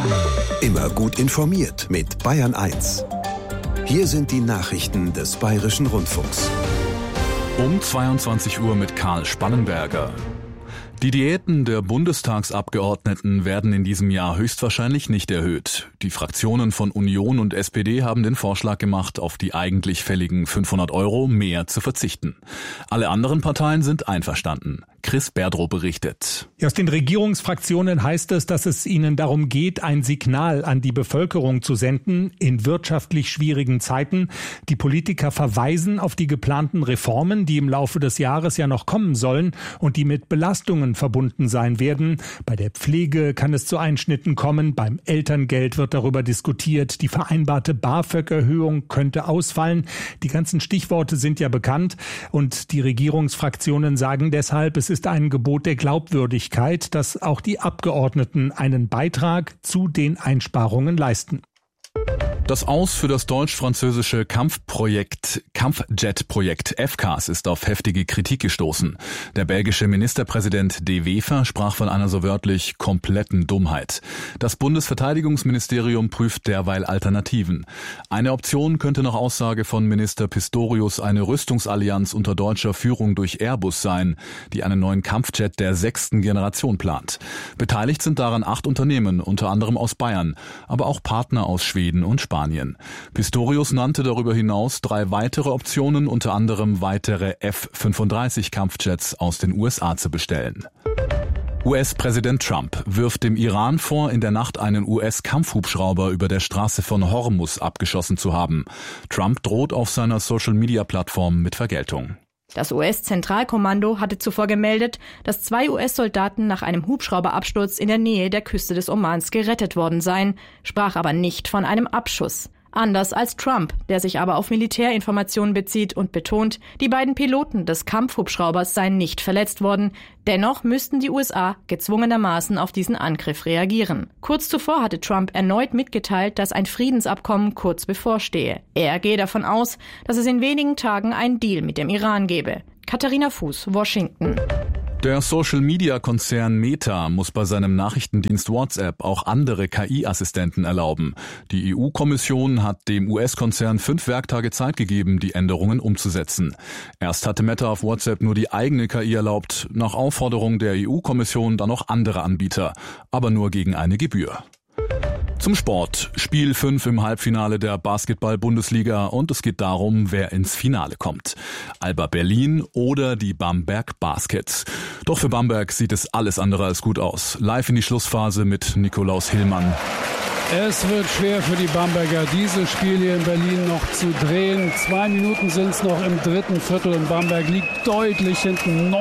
Immer gut informiert mit Bayern 1. Hier sind die Nachrichten des Bayerischen Rundfunks. Um 22 Uhr mit Karl Spannenberger. Die Diäten der Bundestagsabgeordneten werden in diesem Jahr höchstwahrscheinlich nicht erhöht. Die Fraktionen von Union und SPD haben den Vorschlag gemacht, auf die eigentlich fälligen 500 € mehr zu verzichten. Alle anderen Parteien sind einverstanden. Chris Berdrow berichtet. Aus den Regierungsfraktionen heißt es, dass es ihnen darum geht, ein Signal an die Bevölkerung zu senden in wirtschaftlich schwierigen Zeiten. Die Politiker verweisen auf die geplanten Reformen, die im Laufe des Jahres ja noch kommen sollen und die mit Belastungen verbunden sein werden. Bei der Pflege kann es zu Einschnitten kommen, beim Elterngeld wird darüber diskutiert, die vereinbarte BAföG-Erhöhung könnte ausfallen. Die ganzen Stichworte sind ja bekannt und die Regierungsfraktionen sagen deshalb, es ist ein Gebot der Glaubwürdigkeit, dass auch die Abgeordneten einen Beitrag zu den Einsparungen leisten. Das Aus für das deutsch-französische Kampfjet-Projekt FCAS ist auf heftige Kritik gestoßen. Der belgische Ministerpräsident De Wever sprach von einer so wörtlich kompletten Dummheit. Das Bundesverteidigungsministerium prüft derweil Alternativen. Eine Option könnte nach Aussage von Minister Pistorius eine Rüstungsallianz unter deutscher Führung durch Airbus sein, die einen neuen Kampfjet der 6. Generation plant. Beteiligt sind daran 8 Unternehmen, unter anderem aus Bayern, aber auch Partner aus Schweden und Spanien. Pistorius nannte darüber hinaus 3 weitere Optionen, unter anderem weitere F-35 Kampfjets aus den USA zu bestellen. US-Präsident Trump wirft dem Iran vor, in der Nacht einen US-Kampfhubschrauber über der Straße von Hormuz abgeschossen zu haben. Trump droht auf seiner Social-Media-Plattform mit Vergeltung. Das US-Zentralkommando hatte zuvor gemeldet, dass 2 US-Soldaten nach einem Hubschrauberabsturz in der Nähe der Küste des Omans gerettet worden seien, sprach aber nicht von einem Abschuss. Anders als Trump, der sich aber auf Militärinformationen bezieht und betont, die beiden Piloten des Kampfhubschraubers seien nicht verletzt worden. Dennoch müssten die USA gezwungenermaßen auf diesen Angriff reagieren. Kurz zuvor hatte Trump erneut mitgeteilt, dass ein Friedensabkommen kurz bevorstehe. Er gehe davon aus, dass es in wenigen Tagen einen Deal mit dem Iran gebe. Katharina Fuß, Washington. Der Social-Media-Konzern Meta muss bei seinem Nachrichtendienst WhatsApp auch andere KI-Assistenten erlauben. Die EU-Kommission hat dem US-Konzern 5 Werktage Zeit gegeben, die Änderungen umzusetzen. Erst hatte Meta auf WhatsApp nur die eigene KI erlaubt, nach Aufforderung der EU-Kommission dann noch andere Anbieter, aber nur gegen eine Gebühr. Zum Sport. Spiel 5 im Halbfinale der Basketball-Bundesliga und es geht darum, wer ins Finale kommt. Alba Berlin oder die Bamberg Baskets. Doch für Bamberg sieht es alles andere als gut aus. Live in die Schlussphase mit Nikolaus Hillmann. Es wird schwer für die Bamberger, dieses Spiel hier in Berlin noch zu drehen. 2 Minuten sind es noch im 3. Viertel und Bamberg liegt deutlich hinten,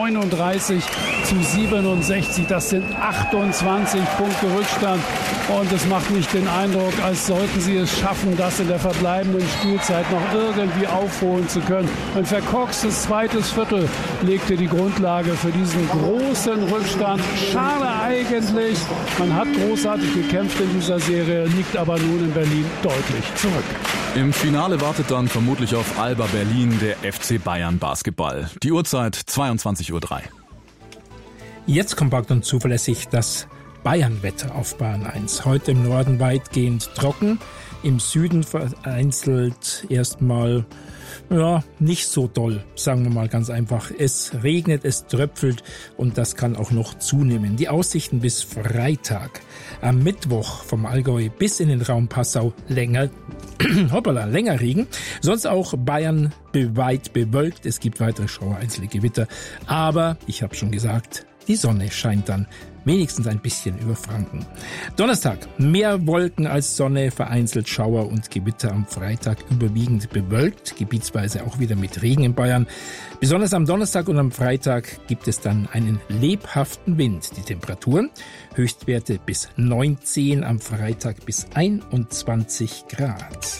39-67. Das sind 28 Punkte Rückstand und es macht nicht den Eindruck, als sollten sie es schaffen, das in der verbleibenden Spielzeit noch irgendwie aufholen zu können. Ein verkorkstes 2. Viertel legte die Grundlage für diesen großen Rückstand. Schade eigentlich, man hat großartig gekämpft in dieser Serie, liegt aber nun in Berlin deutlich zurück. Im Finale wartet dann vermutlich auf Alba Berlin der FC Bayern Basketball. Die Uhrzeit 22:03 Uhr. Jetzt kompakt und zuverlässig das Bayern-Wetter auf Bayern 1. Heute im Norden weitgehend trocken, im Süden vereinzelt erstmal nicht so doll, sagen wir mal ganz einfach. Es regnet, es tröpfelt und das kann auch noch zunehmen. Die Aussichten bis Freitag. Am Mittwoch vom Allgäu bis in den Raum Passau länger Regen. Sonst auch Bayern weit bewölkt. Es gibt weitere Schauer, einzelne Gewitter. Aber, ich habe schon gesagt, die Sonne scheint dann wenigstens ein bisschen über Franken. Donnerstag, mehr Wolken als Sonne, vereinzelt Schauer und Gewitter. Am Freitag überwiegend bewölkt, gebietsweise auch wieder mit Regen in Bayern. Besonders am Donnerstag und am Freitag gibt es dann einen lebhaften Wind. Die Temperaturen, Höchstwerte bis 19, am Freitag bis 21 Grad.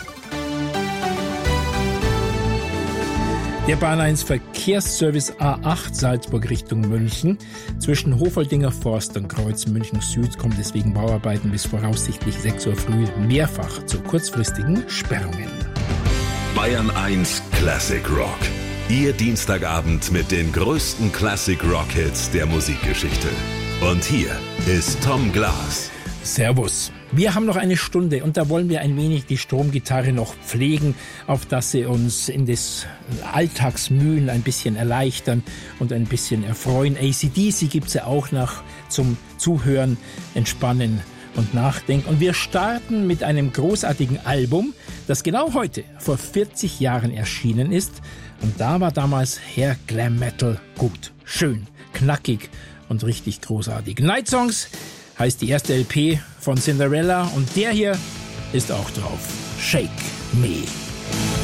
Der Bahn 1 Verkehrsservice A8 Salzburg Richtung München. Zwischen Hofoldinger Forst und Kreuz München Süd kommt es wegen Bauarbeiten bis voraussichtlich 6 Uhr früh mehrfach zu kurzfristigen Sperrungen. Bayern 1 Classic Rock. Ihr Dienstagabend mit den größten Classic Rock Hits der Musikgeschichte. Und hier ist Tom Glas. Servus. Wir haben noch eine Stunde und da wollen wir ein wenig die Stromgitarre noch pflegen, auf dass sie uns in das Alltagsmühen ein bisschen erleichtern und ein bisschen erfreuen. AC/DC gibt's ja auch noch zum Zuhören, Entspannen und Nachdenken. Und wir starten mit einem großartigen Album, das genau heute vor 40 Jahren erschienen ist. Und da war damals Hair Glam Metal gut, schön, knackig und richtig großartig. Night Songs heißt die erste LP von Cinderella und der hier ist auch drauf. Shake Me.